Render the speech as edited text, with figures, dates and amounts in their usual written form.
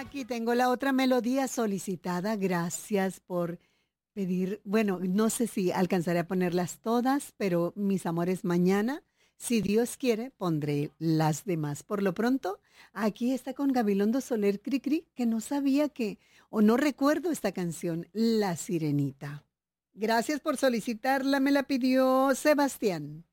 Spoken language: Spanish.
Aquí tengo la otra melodía solicitada. Gracias por pedir. Bueno, no sé si alcanzaré a ponerlas todas, pero mis amores, mañana, si Dios quiere, pondré las demás. Por lo pronto, aquí está con Gabilondo Soler Cricri, que no sabía que, o no recuerdo esta canción, La Sirenita. Gracias por solicitarla, me la pidió Sebastián.